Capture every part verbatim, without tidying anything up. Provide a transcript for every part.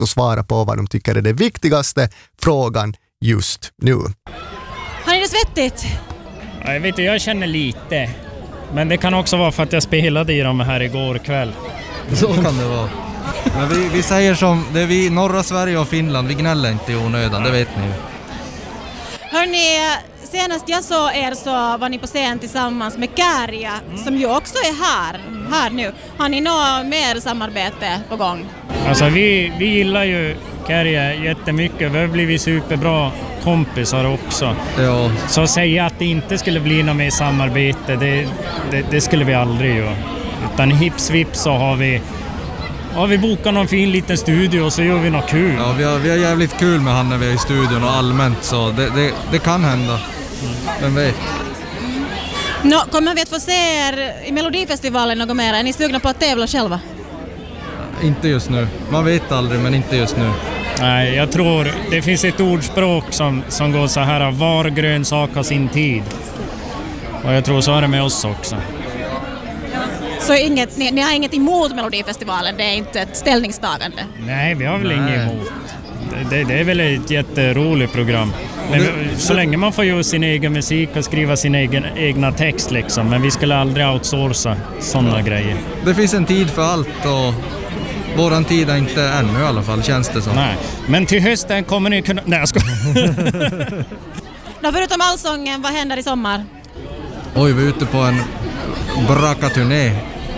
att svara på vad de tycker är det viktigaste frågan just nu. Har ni det svettigt? Ja, jag vet inte, jag känner lite. Men det kan också vara för att jag spelade i dem här igår kväll. Så kan det vara. Men vi, vi säger som, det är vi norra Sverige och Finland, vi gnäller inte i onödan, det vet ni. Hörrni, senast jag såg er så var ni på scen tillsammans med Käärijä, mm. som ju också är här, här nu. Har ni något mer samarbete på gång? Alltså vi, vi gillar ju Käärijä jättemycket, vi har blivit superbra kompisar också. Ja. Så att säga att det inte skulle bli något mer samarbete, det, det, det skulle vi aldrig göra. Utan hips vips så har vi Ja, vi bokar någon fin liten studio och så gör vi något kul. Ja, vi har, vi har jävligt kul med han när vi är i studion och allmänt, så det, det, det kan hända. Mm. Vem vet? Nå, kommer vi att få se er i Melodifestivalen något mer? Är ni sugna på att tävla själva? Ja, inte just nu. Man vet aldrig, men inte just nu. Nej, jag tror det finns ett ordspråk som, som går så här: var grönsak har sin tid. Och jag tror så är det med oss också. Så inget, ni, ni har inget emot Melodifestivalen, det är inte ett ställningstagande? Nej, vi har väl Nej. inget emot. Det, det, det är väl ett jätteroligt program. Men det, så länge man får göra sin egen musik och skriva sin egen egna text liksom. Men vi skulle aldrig outsourca sådana ja. grejer. Det finns en tid för allt och våran tid är inte ännu i alla fall, känns det som. Nej, men till hösten kommer ni kunna... Nej, jag ska... Nå, förutom allsången, vad händer i sommar? Oj, vi är ute på en braka-turné.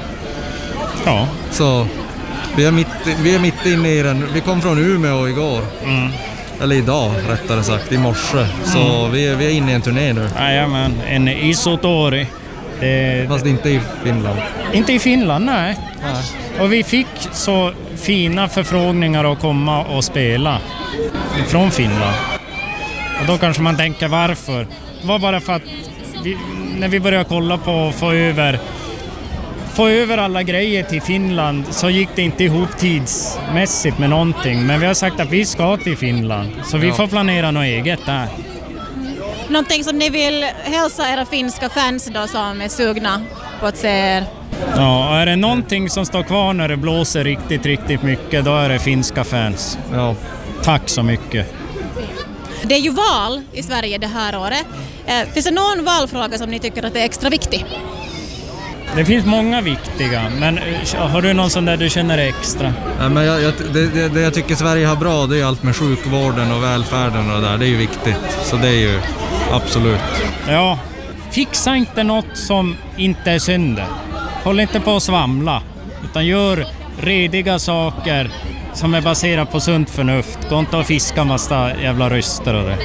Ja. Så vi är, mitt, vi är mitt inne i den. Vi kom från Umeå igår. Mm. Eller idag rättare sagt, i morse. Så mm. vi, är, vi är inne i en turné nu. Jajamän, en Isotori. Det... Fast inte i Finland. Inte i Finland, nej. nej. Och vi fick så fina förfrågningar att komma och spela från Finland. Och då kanske man tänker varför. Det var bara för att vi, när vi började kolla på att få över få över alla grejer till Finland så gick det inte ihop tidsmässigt med någonting. Men vi har sagt att vi ska till Finland. Så vi ja. får planera något eget där. Någonting som ni vill hälsa era finska fans då som är sugna på att se er? Ja, och är det någonting som står kvar när det blåser riktigt, riktigt mycket, då är det finska fans. Ja. Tack så mycket. Det är ju val i Sverige det här året. Eh, finns det någon valfråga som ni tycker att är extra viktig? Det finns många viktiga, men har du någon sån där du känner extra? Ja, men jag, jag, det, det, det jag tycker Sverige har bra, det är allt med sjukvården och välfärden och det där, det är ju viktigt. Så det är ju absolut. Ja, fixa inte något som inte är sönder. Håll inte på att svamla, utan gör rediga saker som är baserat på sunt förnuft. Gå inte och fiska massa jävla röster och det.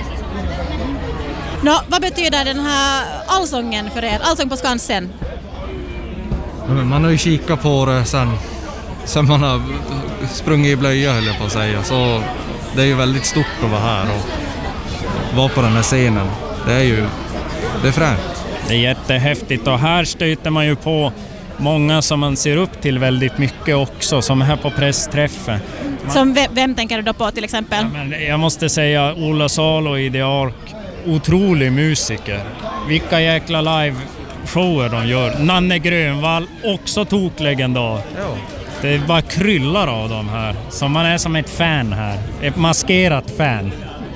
Nå, vad betyder den här allsången för er? Allsång på Skansen? Man har ju kikat på det sen, sen man har sprungit i blöja, höll jag på att säga. Så det är ju väldigt stort att vara här och vara på den här scenen. Det är ju, det är fränt. Det är jättehäftigt och här stöter man ju på många som man ser upp till väldigt mycket också, som är här på pressträffen. Man... Som vem, vem tänker du då på till exempel? Ja, men jag måste säga Ola Salo i The Ark, otrolig musiker. Vilka jäkla live shower de gör. Nanne Grönvall, också toklegendar. Ja. Det bara kryllar av dem här. Så man är som ett fan här. Ett maskerat fan.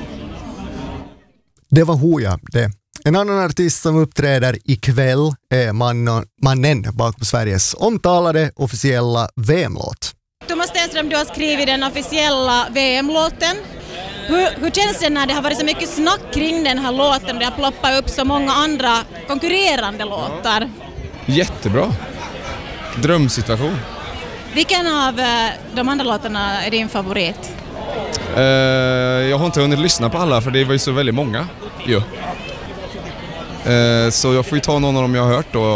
Det var Hooja det. En annan artist som uppträder ikväll är mannen, mannen bakom Sveriges omtalade officiella V M-låt. Thomas Stenström, du har skrivit den officiella V M-låten. Hur, hur känns det när det har varit så mycket snack kring den här låten och det har ploppat upp så många andra konkurrerande låtar? Jättebra. Drömsituation. Vilken av de andra låtarna är din favorit? Uh, jag har inte hunnit lyssna på alla för det var ju så väldigt många. Jo. Uh, så jag får ju ta någon av dem jag har hört då.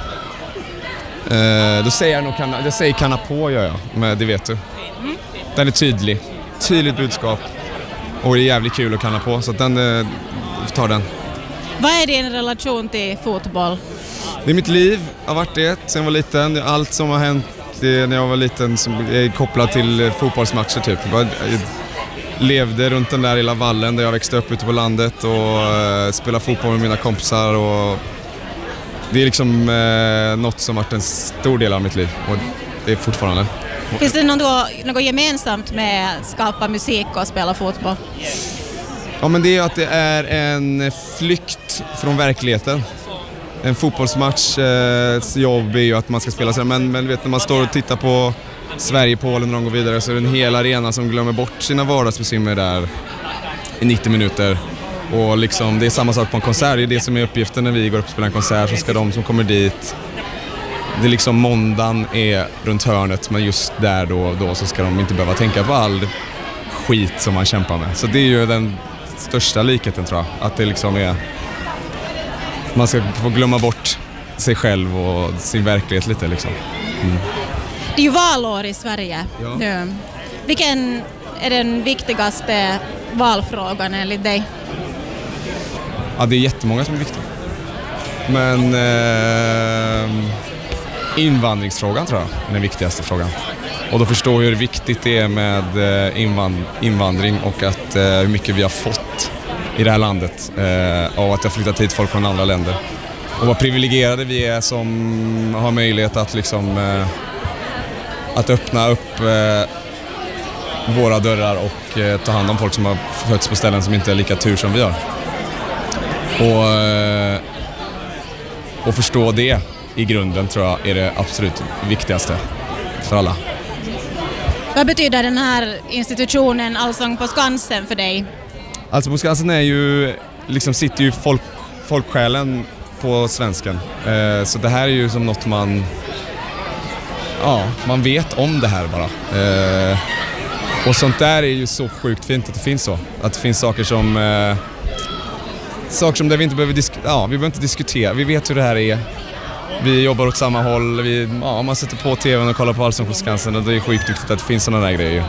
Uh, då säger jag nog kan, jag säger kanna på gör jag, men det vet du. Mm. Den är tydlig. Tydligt budskap. Och det är jävligt kul att kanna på, så att den uh, tar den. Vad är din relation till fotboll? Det är mitt liv, har varit det sen jag var liten. Allt som har hänt det, när jag var liten som är kopplat till fotbollsmatcher typ. Jag levde runt den där lilla vallen där jag växte upp ute på landet och uh, spelade fotboll med mina kompisar. Och det är liksom uh, något som varit en stor del av mitt liv och det är fortfarande. Finns det något, något gemensamt med att skapa musik och spela fotboll? Ja, men det är att det är en flykt från verkligheten. En fotbollsmatch eh, jobb är ju att man ska spela sig, men, men vet, när man står och tittar på Sverige-Polen och de går vidare så är det en hel arena som glömmer bort sina vardagsbekymmer där i nittio minuter. Och liksom, det är samma sak på en konsert, det är det som är uppgiften när vi går upp och spelar en konsert, så ska de som kommer dit, det är liksom måndagen är runt hörnet, men just där då, då så ska de inte behöva tänka på all skit som man kämpar med. Så det är ju den största likheten, tror jag, att det liksom är, man ska få glömma bort sig själv och sin verklighet lite liksom. Mm. Det är ju valår i Sverige ja. nu. Vilken är den viktigaste valfrågan enligt dig? Ja, det är jättemånga som är viktiga. Men eh, invandringsfrågan tror jag är den viktigaste frågan. Och då förstår jag hur viktigt det är med eh, invand- invandring och att, eh, hur mycket vi har fått i det här landet. Eh, och att jag flyttat hit folk från andra länder. Och vad privilegierade vi är som har möjlighet att, liksom, eh, att öppna upp eh, våra dörrar och eh, ta hand om folk som har fötts på ställen som inte är lika tur som vi har. Och, eh, och förstå det i grunden tror jag är det absolut viktigaste för alla. Vad betyder den här institutionen Allsång på Skansen för dig? Alltså på Skansen är ju, liksom sitter ju folk, folksjälen på svensken. Eh, så det här är ju som något man, ja, man vet om det här bara. Eh, och sånt där är ju så sjukt fint att det finns så. Att det finns saker som, eh, saker som där vi inte behöver, disk- ja, vi behöver inte diskutera. Vi vet hur det här är. Vi jobbar åt samma håll. Vi, ja, man sätter på tvn och kollar på Allsång på Skansen och det är sjukt viktigt att det finns sådana där grejer.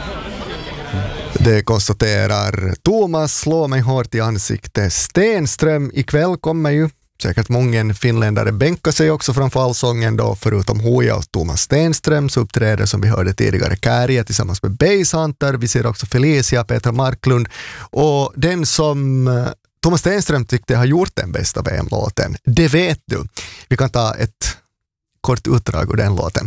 Det konstaterar Thomas, slår mig hårt i ansiktet. Stenström, ikväll kommer ju säkert många finländare bänka sig också framför Allsången då, förutom Hoja och Thomas Stenström så uppträder som vi hörde tidigare Kärja tillsammans med Basehunter. Vi ser också Felicia, Petra Marklund och den som Thomas Stenström tyckte har gjort den bästa V M-låten. Det vet du. Vi kan ta ett kort utdrag ur den låten.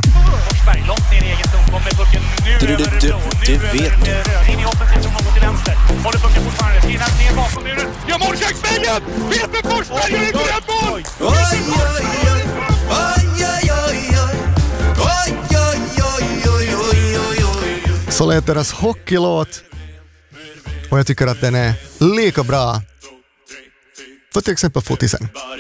Du, du, du, du, du vet du. In i offensiv som något till vänster. Håller pucken fortfarande. Tina ner bakom muren. Ja, målköksvägen! Peter Forsberg gör ett mål! Oj, oj, oj. Oj, oj, oj, oj. Oj, oj, oj, oj, oj, oj. Så lät deras hockeylåt. Och jag tycker att den är lika bra för till exempel fotisen.